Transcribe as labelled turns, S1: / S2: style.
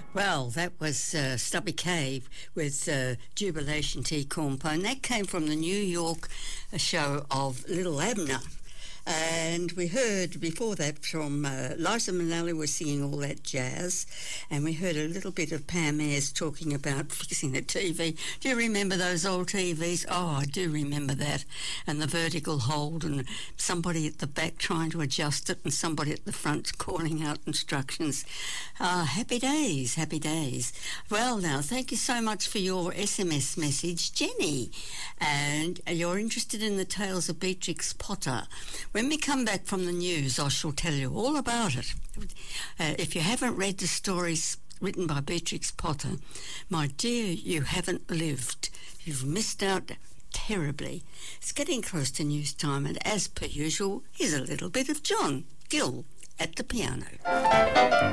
S1: Well, that was Stubby Cave with Jubilation Tea Cornpone. And that came from the New York show of Little Abner. And we heard before that from Liza Minnelli was singing all that jazz, and we heard a little bit of Pam Ayres talking about fixing the TV. Do you remember those old TVs? Oh, I do remember that. And the vertical hold, and somebody at the back trying to adjust it, and somebody at the front calling out instructions. Happy days, happy days. Well, now, thank you so much for your SMS message, Jenny. And you're interested in the tales of Beatrix Potter. When we come back from the news, I shall tell you all about it. If you haven't read the stories written by Beatrix Potter, my dear, you haven't lived. You've missed out terribly. It's getting close to news time, and as per usual, here's a little bit of John Gill at the piano.